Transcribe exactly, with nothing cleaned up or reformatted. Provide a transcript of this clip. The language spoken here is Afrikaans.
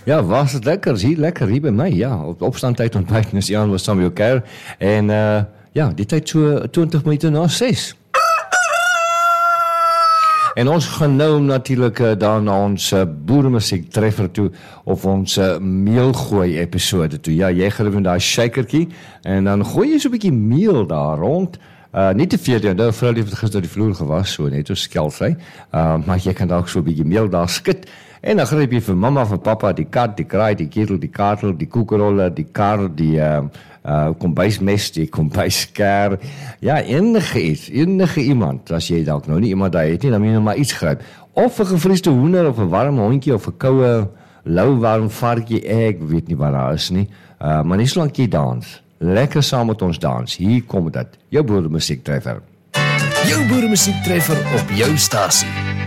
Ja, was het lekker, hier, lekker hier by my, ja, op opstandtyd ontbyt, is Jan was saam met jou kuier, en uh, ja, die tyd so twintig minute na ses. En ons gaan nou natuurlik uh, daar na ons uh, boeremusiek treffer toe, of ons uh, meelgooi episode toe. Ja, jy gaan met daai shakertjie, en dan gooi jy so 'n bietjie meel daar rond, Uh, nie te veel, ja, nou vrou het gister die vloer gewas, so net so skelvry, uh, maar jy kan daar ook so 'n bietjie meel daar skit, en dan gryp jy vir mamma, vir papa, die kat, die kraai, die ketel, die katel, die koekerolle, die kar, die uh, uh, kombuismes, die kombuisker, ja, enige iets, enige iemand, as jy dalk nou nie iemand daar het nie, dan moet jy nou maar iets gryp, of 'n gevriesde hoender, of 'n warm hondjie, of 'n koue, lou warm varkie, ek weet nie wat daar is nie, uh, maar nie solank jy dans. Lekker saam met ons dans. Hier kom dit. Jou boeremusiek treffer. Jou boeremusiek treffer op jou stasie.